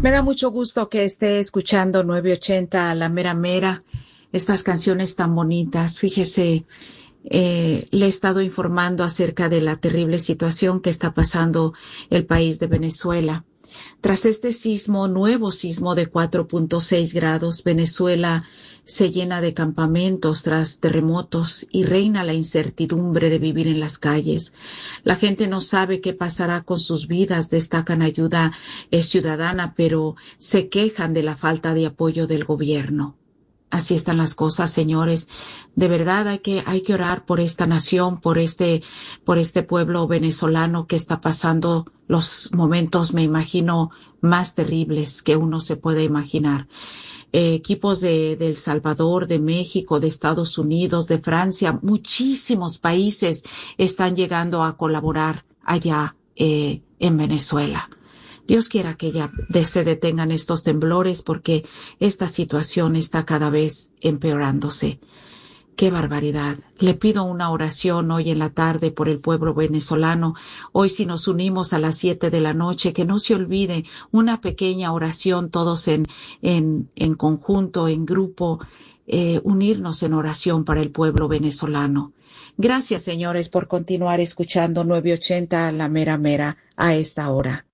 Me da mucho gusto que esté escuchando 980 a la mera mera, estas canciones tan bonitas. Fíjese, le he estado informando acerca de la terrible situación que está pasando el país de Venezuela. Tras este sismo, nuevo sismo de 4.6 grados, Venezuela se llena de campamentos tras terremotos y reina la incertidumbre de vivir en las calles. La gente no sabe qué pasará con sus vidas, destacan ayuda ciudadana, pero se quejan de la falta de apoyo del gobierno. Así están las cosas, señores. De verdad hay que orar por esta nación, por este pueblo venezolano que está pasando los momentos, me imagino, más terribles que uno se puede imaginar. Equipos de El Salvador, de México, de Estados Unidos, de Francia, muchísimos países están llegando a colaborar allá en Venezuela. Dios quiera que ya se detengan estos temblores porque esta situación está cada vez empeorándose. ¡Qué barbaridad! Le pido una oración hoy en la tarde por el pueblo venezolano. Hoy si nos unimos a las 7 de la noche, que no se olvide una pequeña oración todos en conjunto, en grupo, unirnos en oración para el pueblo venezolano. Gracias, señores, por continuar escuchando 980 La Mera Mera a esta hora.